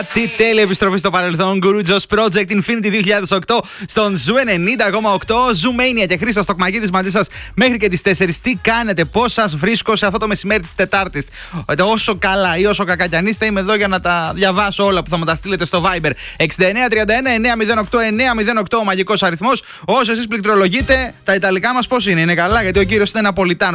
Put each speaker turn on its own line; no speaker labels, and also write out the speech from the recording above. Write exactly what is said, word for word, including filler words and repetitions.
Τι τέλεια επιστροφή στο παρελθόν. Guru Josh Project Infinity δύο χιλιάδες οκτώ στον Ζου ενενήντα κόμμα οκτώ. Zoomania και Χρήστος Τοκμακίδης μαζί σας μέχρι και τις τέσσερις. Τι κάνετε, πώς σας βρίσκω σε αυτό το μεσημέρι της Τετάρτης? Όσο καλά ή όσο κακά κι αν είστε, είμαι εδώ για να τα διαβάσω όλα που θα μου τα στείλετε στο Viber. εξήντα εννέα τριάντα ένα εννιακόσια οκτώ εννιακόσια οκτώ ο μαγικός αριθμός. Όσο εσείς πληκτρολογείτε, τα ιταλικά μας πώς είναι? Είναι καλά? Γιατί ο κύριος είναι Ναπολιτάνος.